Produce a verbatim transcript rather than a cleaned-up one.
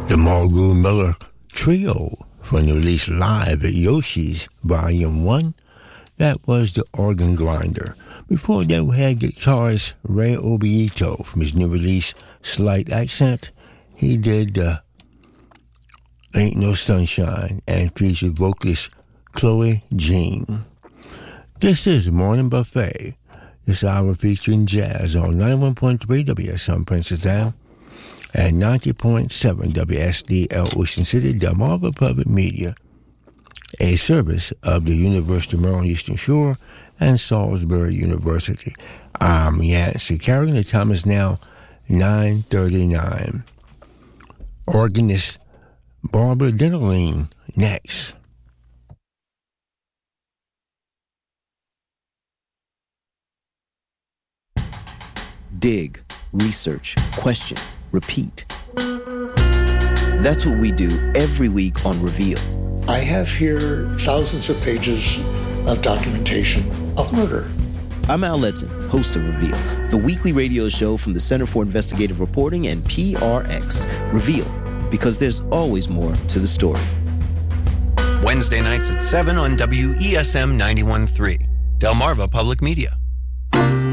The Margot Miller Trio from the release Live at Yoshi's Volume one. That was the Organ Grinder. Before that, we had guitarist Ray Obieto from his new release Slight Accent. He did uh, Ain't No Sunshine and featured vocalist Chloe Jean. This is Morning Buffet. This hour featuring jazz on ninety-one point three W S M Princess Anne and ninety point seven W S D L Ocean City, Delmarva Public Media, a service of the University of Maryland Eastern Shore and Salisbury University. I'm Yancey Carrigan. The time is now nine thirty-nine. Organist Barbara Dennerlein next. Dig, research, question, repeat. That's what we do every week on Reveal. I have here thousands of pages of documentation of murder. I'm Al Letson, host of Reveal, the weekly radio show from the Center for Investigative Reporting and P R X. Reveal, because there's always more to the story. Wednesday nights at seven on W E S M ninety-one point three, Delmarva Public Media.